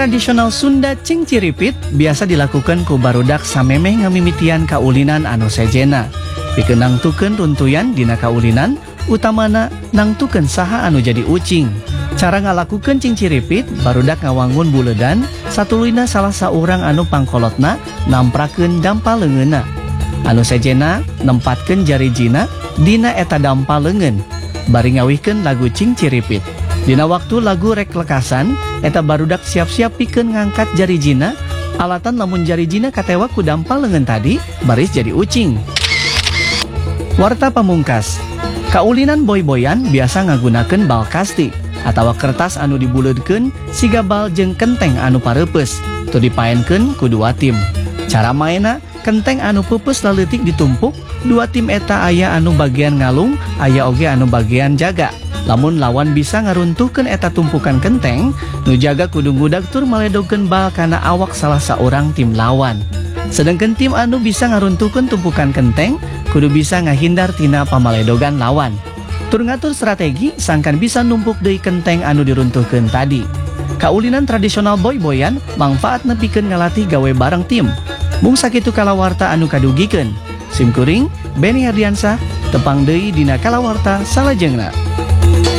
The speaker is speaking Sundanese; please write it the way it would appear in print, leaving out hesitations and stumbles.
tradisional Sunda cingciripit biasa dilakukan ku barudak samemeh ngamimitian kaulinan anu sejena. Pikeun nangtukeun runtuyan dina kaulinan, utamana nangtukeun saha anu jadi ucing. Cara ngalakukeun cingciripit, barudak ngawangun buledan, satuluyna salah saurang anu pangkolotna namprakeun dampal leungeunna. Anu sejena nempatkeun jari jina dina eta dampal leungeun, bari ngawihkeun lagu cingciripit. Dina waktu lagu rek lekasan, eta barudak siap-siap pikeun ngangkat jari jina, alatan lamun jari jina katewa ku dampal leungeun tadi, baris jadi ucing. Warta pamungkas. Kaulinan boy-boyan biasa ngagunakeun bal kasti atawa kertas anu dibuleudkeun siga bal jeung kenteng anu pareupes, tu dipaenkeun ku dua tim. Cara mainna, kenteng anu peupeus leutik ditumpuk, dua tim eta aya anu bagian ngalung, aya oge anu bagian jaga. Lamun lawan bisa ngaruntuhkeun eta tumpukan kenteng, nu jaga kudu ngudag tur maledogkeun bal kana awak salah saurang tim lawan. Sedengkeun tim anu bisa ngaruntuhkeun tumpukan kenteng, kudu bisa ngahindar tina pamaledogan lawan. Tur ngatur strategi sangkan bisa numpuk deui kenteng anu diruntuhkeun tadi. Kaulinan tradisional boy-boyan mangfaat nepikeun ngalatih gawe bareng tim. Mung sakitu kalawarta anu kadugikeun. Simkuring Beni Herdiansah tepang deui dina kalawarta salajengna.